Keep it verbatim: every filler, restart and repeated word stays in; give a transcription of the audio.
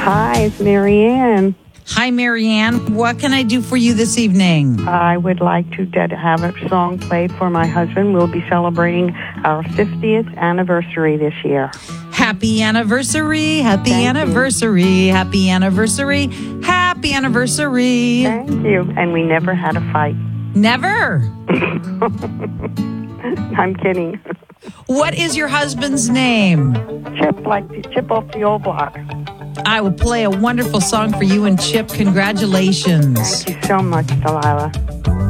Hi, it's Marianne. Hi, Marianne. What can I do for you this evening? I would like to ded- have a song played for my husband. We'll be celebrating our fiftieth anniversary this year. Happy anniversary. Happy Thank anniversary. You. Happy anniversary. Happy anniversary. Thank you. And we never had a fight. Never. I'm kidding. What is your husband's name? Chip, like the Chip off the old block. I will play a wonderful song for you and Chip. Congratulations. Thank you so much, Delilah.